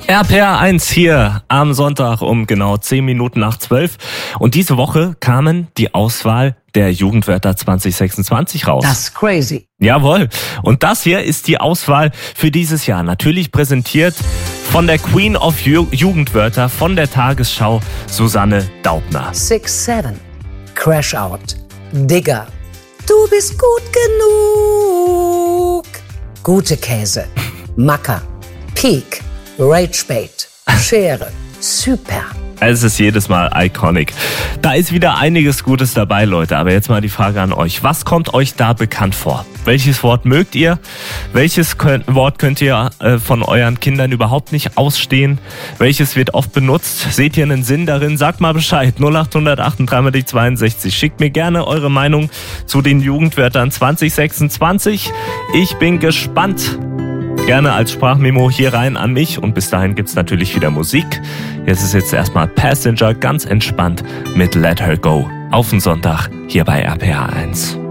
RPR 1 hier am Sonntag um genau 10 Minuten nach 12. Und diese Woche kamen die Auswahl der Jugendwörter 2026 raus. Das ist crazy. Jawohl. Und das hier ist die Auswahl für dieses Jahr. Natürlich präsentiert von der Queen of Jugendwörter von der Tagesschau, Susanne Daubner. 6-7. Crash Out. Digger. Du bist gut genug. Gute Käse. Macker. Peak. Ragebait. Schere. Super. Es ist jedes Mal iconic. Da ist wieder einiges Gutes dabei, Leute. Aber jetzt mal die Frage an euch. Was kommt euch da bekannt vor? Welches Wort mögt ihr? Welches Wort könnt ihr von euren Kindern überhaupt nicht ausstehen? Welches wird oft benutzt? Seht ihr einen Sinn darin? Sagt mal Bescheid. 0838 62. Schickt mir gerne eure Meinung zu den Jugendwörtern 2026. Ich bin gespannt. Gerne als Sprachmemo hier rein an mich und bis dahin gibt's natürlich wieder Musik. Jetzt erstmal Passenger ganz entspannt mit Let Her Go auf den Sonntag hier bei RPR 1.